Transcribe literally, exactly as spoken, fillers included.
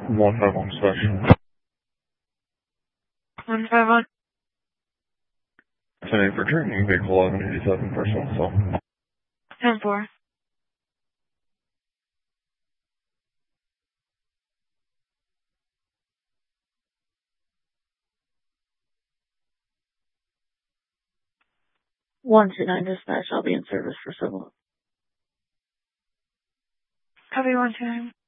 One five one special. One five one. ten eight for training, vehicle eleven eighty-seven, personal assault. Ten four. One two nine dispatch. I'll be in service for civil. Copy one two nine.